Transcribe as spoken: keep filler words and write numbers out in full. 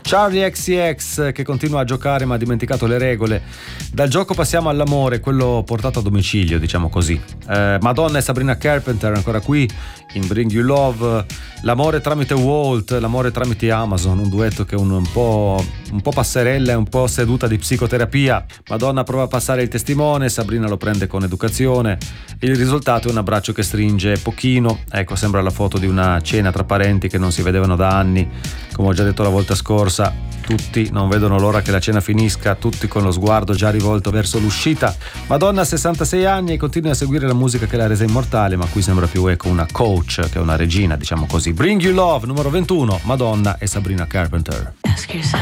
Charli X C X che continua a giocare ma ha dimenticato le regole. Dal gioco passiamo all'amore, quello portato a domicilio, diciamo così. eh, Madonna e Sabrina Carpenter ancora qui in Bring You Love. L'amore tramite Walt, l'amore tramite Amazon, un duetto che è un, un po' un po' passerella e un po' seduta di psicoterapia. Madonna prova a passare il testimone, Sabrina lo prende con educazione. Il risultato è un abbraccio che stringe pochino. Ecco, sembra la foto di una cena tra parenti che non si vedevano da anni. Come ho già detto la volta scorsa, tutti non vedono l'ora che la cena finisca, tutti con lo sguardo già rivolto verso l'uscita. Madonna ha sessantasei anni e continua a seguire la musica che l'ha resa immortale, ma qui sembra più ecco una coach che una regina, diciamo così. Bring You Love, numero ventuno, Madonna e Sabrina Carpenter.